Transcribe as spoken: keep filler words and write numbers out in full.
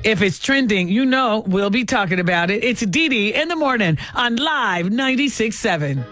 If it's trending, you know we'll be talking about it. It's Dee Dee in the morning on Live ninety-six point seven.